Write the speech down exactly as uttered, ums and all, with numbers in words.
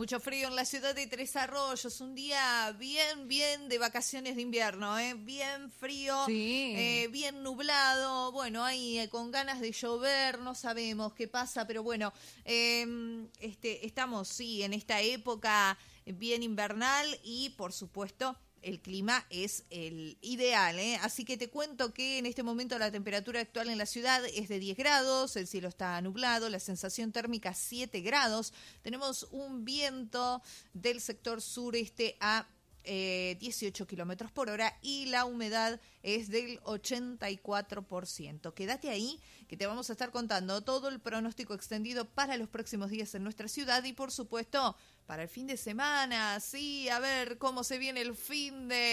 mucho frío en la ciudad de Tres Arroyos, un día bien, bien de vacaciones de invierno, ¿eh? Bien frío, Sí. eh, bien nublado, bueno, ahí eh, con ganas de llover, no sabemos qué pasa, pero bueno, eh, este, estamos, sí, en esta época bien invernal y, por supuesto, el clima es el ideal, ¿eh? Así que te cuento que en este momento la temperatura actual en la ciudad es de diez grados, el cielo está nublado, la sensación térmica siete grados, tenemos un viento del sector sureste a eh, dieciocho kilómetros por hora y la humedad es del ochenta y cuatro por ciento. Quédate ahí que te vamos a estar contando todo el pronóstico extendido para los próximos días en nuestra ciudad y, por supuesto, para el fin de semana. Sí, a ver cómo se viene el fin de